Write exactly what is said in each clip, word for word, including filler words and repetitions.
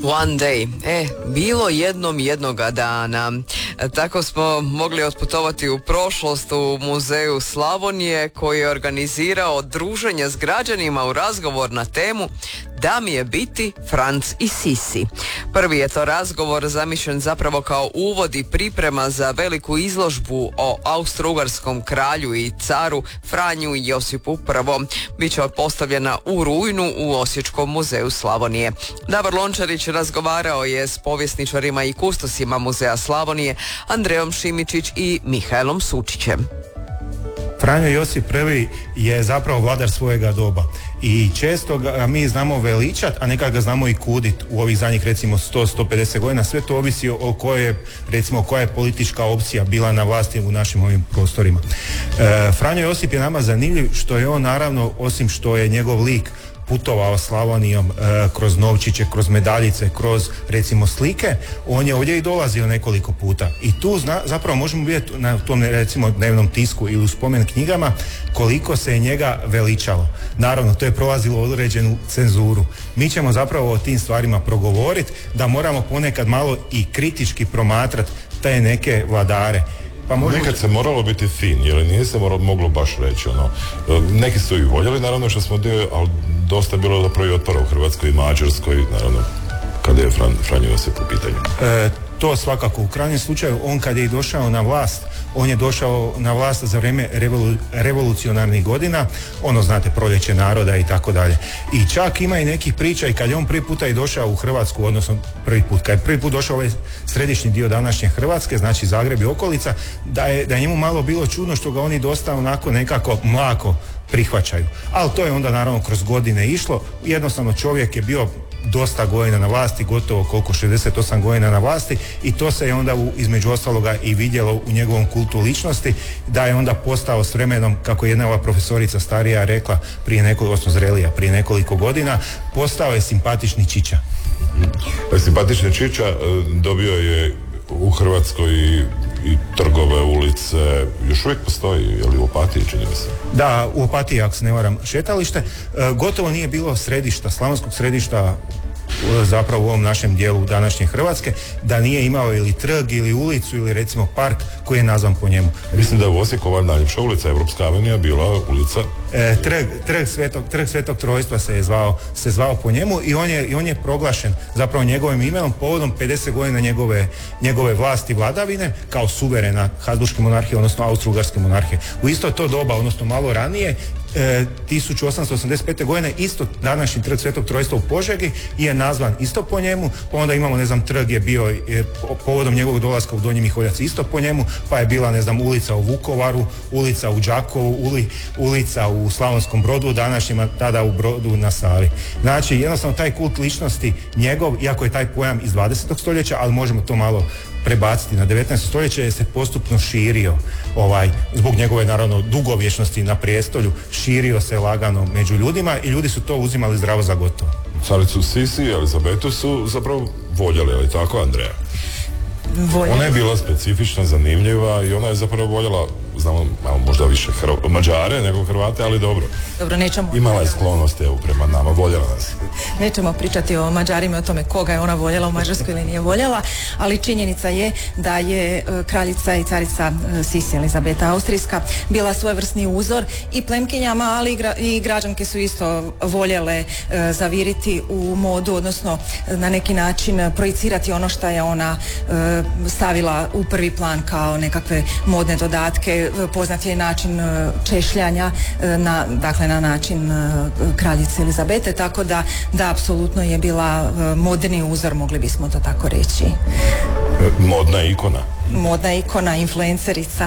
One day. E, bilo jednom jednoga dana. E, tako smo mogli otputovati u prošlost u Muzeju Slavonije koji je organizirao druženje s građanima u razgovor na temu Da mi je biti Franc i Sisi. Prvi je to razgovor zamišljen zapravo kao uvod i priprema za veliku izložbu o austro-ugarskom kralju i caru Franju Josipu I. Biće postavljena u rujnu u Osječkom muzeju Slavonije. Davor Lončarić razgovarao je s povjesničarima i kustosima Muzeja Slavonije, Andrejom Šimičić i Mihaelom Sučićem. Franjo Josip I je zapravo vladar svojega doba i često ga mi znamo veličat, a nekad ga znamo i kudit u ovih zadnjih recimo sto do sto pedeset godina. Sve to ovisi o kojoj, recimo, koja je politička opcija bila na vlasti u našim ovim prostorima. E, Franjo Josip je nama zanimljiv što je on, naravno, osim što je njegov lik putovao Slavonijom e, kroz novčiće, kroz medaljice, kroz recimo slike, on je ovdje i dolazio nekoliko puta i tu zna, zapravo možemo vidjeti na tom recimo dnevnom tisku ili u spomen knjigama koliko se je njega veličalo. Naravno, to je prolazilo određenu cenzuru. Mi ćemo zapravo o tim stvarima progovoriti, da moramo ponekad malo i kritički promatrati te neke vladare. Pa možemo... Nekad se moralo biti fin, jer nije se moralo, moglo baš reći, ono, neki su i voljeli, naravno, što smo dio, ali dosta je bilo zapravo i otpora u Hrvatskoj i Mađarskoj, naravno, kada je Fran, Franjo Josip u pitanju. E, to svakako, u krajnjem slučaju, on kad je došao na vlast, on je došao na vlast za vrijeme revolu, revolucionarnih godina, ono, znate, proljeće naroda i tako dalje. I čak ima i nekih priča i kad je on prvi puta i došao u Hrvatsku, odnosno prvi put, kad je prvi put došao ovaj središnji dio današnje Hrvatske, znači Zagreb i okolica, da je, da je njemu malo bilo čudno što ga oni dosta onako nekako mlako prihvaćaju. Ali to je onda naravno kroz godine išlo. Jednostavno čovjek je bio dosta godina na vlasti, gotovo koliko šezdeset osam godina na vlasti, i to se je onda u, između ostaloga i vidjelo u njegovom kultu ličnosti, da je onda postao s vremenom, kako je jedna ova profesorica starija rekla prije nekoliko, odnosno zrelija, prije nekoliko godina, postao je simpatični čiča. Simpatični čiča dobio je u Hrvatskoj i, i trgove, ulice, još uvijek postoji, je li u Opatiji, čini mi se? Da, u Opatiji, ako se ne varam, šetalište. E, gotovo nije bilo središta, slavonskog središta zapravo u ovom našem dijelu današnje Hrvatske, da nije imao ili trg ili ulicu ili recimo park koji je nazvan po njemu. Mislim da je u Osijeku ova najljepša ulica, Evropska avenija, bila ulica e, trg, trg, svetog, trg Svetog Trojstva se je zvao, se zvao po njemu i on je, i on je proglašen zapravo njegovim imenom povodom pedeset godina njegove, njegove vlasti vladavine kao suverena Habsburške monarhije, odnosno Austro-Ugarske monarhije. U isto to doba, odnosno malo ranije, E, tisuću osamsto osamdeset pete godine isto današnji trg Svetog Trojstva u Požegi je nazvan isto po njemu, pa onda imamo, ne znam, trg je bio je, povodom njegovog dolaska u Donji Miholjac isto po njemu, pa je bila, ne znam, ulica u Vukovaru, ulica u Đakovu, uli, ulica u Slavonskom Brodu, današnjima tada u Brodu na Savi. Znači, jednostavno taj kult ličnosti njegov, iako je taj pojam iz dvadesetog stoljeća, ali možemo to malo prebaciti na devetnaesto stoljeće, je se postupno širio, ovaj, zbog njegove naravno dugovječnosti na prijestolju, širio se lagano među ljudima i ljudi su to uzimali zdravo za gotovo. Caricu Sisi i Elizabetu su zapravo voljeli, ali tako, Andreja? Voljela. Ona je bila specifična, zanimljiva i ona je zapravo voljela, znamo, možda više Hrv- Mađare nego Hrvate, ali dobro. Dobro, nećemo... Imala je sklonost, evo, prema nama, voljela nas. Nećemo pričati o Mađarima, o tome koga je ona voljela u Mađarskoj ili nije voljela, ali činjenica je da je kraljica i carica Sisi Elizabeta Austrijska bila svojevrsni uzor i plemkinjama, ali i, gra- i građanke su isto voljele e, zaviriti u modu, odnosno na neki način projicirati ono što je ona e, stavila u prvi plan kao nekakve modne dodatke. Poznat je način češljanja na, dakle, na način kraljice Elizabete, tako da, da apsolutno je bila moderni uzor, mogli bismo to tako reći. Modna ikona. Modna ikona, influencerica.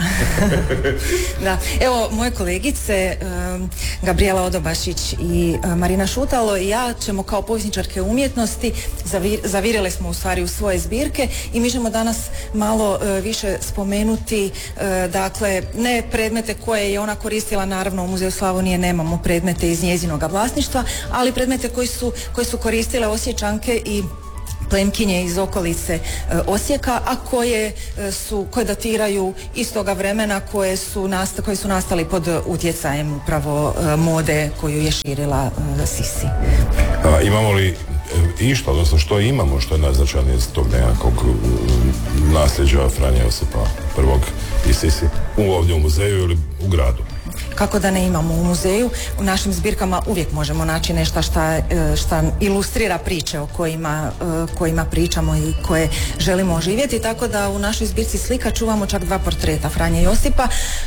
Da. Evo, moje kolegice um, Gabrijela Odobašić i uh, Marina Šutalo i ja ćemo kao povjesničarke umjetnosti zavir, zavirili smo u stvari u svoje zbirke i mi ćemo danas malo uh, više spomenuti uh, dakle, ne predmete koje je ona koristila, naravno u Muzeju Slavonije nemamo predmete iz njezinoga vlasništva, ali predmete koji su, koje su koristile Osječanke i plemkinje iz okolice e, Osijeka, a koje e, su, koje datiraju iz toga vremena, koje su, nasta, koje su nastali pod utjecajem upravo e, mode koju je širila e, Sisi. A, imamo li išta, odnosno što imamo, što je najznačajnije iz tog nekakvog nasljeđa Franje Josipa prvog i Sisi u ovdje u muzeju ili u gradu. Kako da ne imamo u muzeju, u našim zbirkama uvijek možemo naći nešto šta, šta ilustrira priče o kojima, kojima pričamo i koje želimo oživjeti, tako da u našoj zbirci slika čuvamo čak dva portreta Franje Josipa.